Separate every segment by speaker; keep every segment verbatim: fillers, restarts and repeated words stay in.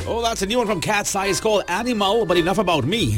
Speaker 1: Oh, that's a new one from Cat's Eye. It's called Animal, but enough about me.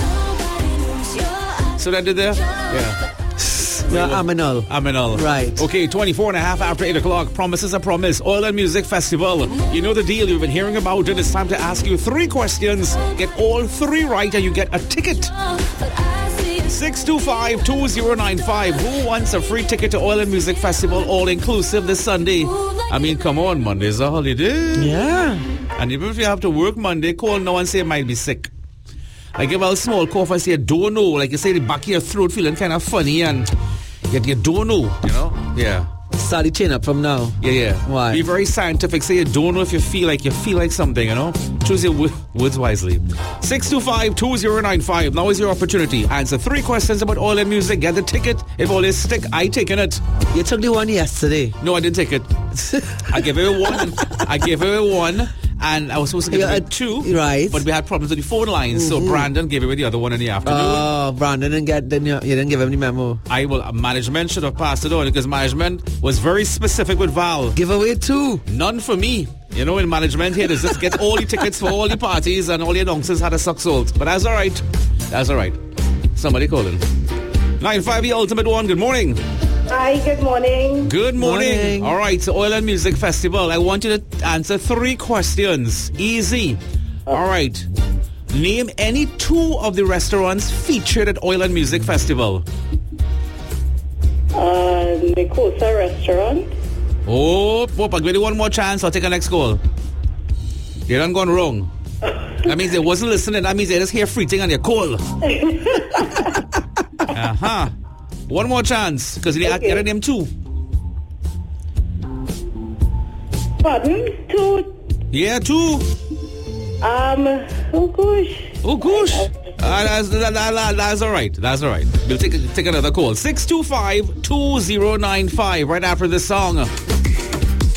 Speaker 1: So that did there? Yeah.
Speaker 2: Yeah, Aminal.
Speaker 1: Aminal.
Speaker 2: Right.
Speaker 1: Okay, twenty-four and a half after eight o'clock. Promises a promise. Oil and Music Festival. You know the deal. You've been hearing about it. It's time to ask you three questions. Get all three right and you get a ticket. six two five, two zero nine five. Who wants a free ticket to Oil and Music Festival, all inclusive this Sunday? I mean, come on, Monday's a holiday.
Speaker 2: Yeah.
Speaker 1: And even if you have to work Monday, call now and say you might be sick. Like give a small cough and say you don't know. Like you say the back of your throat feeling kind of funny and yet you don't know, you know? Yeah.
Speaker 2: Start the chain up from now.
Speaker 1: Yeah, yeah.
Speaker 2: Why?
Speaker 1: Be very scientific. Say you don't know if you feel like you feel like something, you know? Choose your w- words wisely. six two five, two zero nine five. Now is your opportunity. Answer three questions about oil and music. Get the ticket. If all is stick, I taken it.
Speaker 2: You took the one yesterday.
Speaker 1: No, I didn't take it. I gave away one. I gave away one. And I was supposed to give away two.
Speaker 2: Right.
Speaker 1: But we had problems with the phone lines. Mm-hmm. So Brandon gave away the other one in the afternoon.
Speaker 2: Oh, Brandon didn't get, didn't you, you didn't give him the memo.
Speaker 1: I will, management should have passed it on because management was very specific with Val.
Speaker 2: Give away two. None
Speaker 1: for me. You know, in management here, they just get all the tickets for all the parties and all the announcers had a suck salt. But that's all right. That's all right. Somebody calling. nine five, the ultimate one. Good morning.
Speaker 3: Hi, good morning.
Speaker 1: Good morning.
Speaker 3: morning.
Speaker 1: All right, so Oil and Music Festival. I want you to answer three questions. Easy. Oh. All right. Name any two of the restaurants featured at Oil and Music Festival.
Speaker 3: Uh, Nicosa Restaurant.
Speaker 1: Oh, Pop, I'll give you one more chance. I'll take a next call. You done gone wrong. That means they wasn't listening. That means they just hear freaking on your call. Uh-huh. One more chance, because you okay. Name two.
Speaker 3: Pardon? Two?
Speaker 1: Yeah, two.
Speaker 3: Um, oh gosh.
Speaker 1: Oh gosh. Uh, that's, that, that, that's all right. That's all right. We'll take, take another call. six two five, two zero nine five right after this song.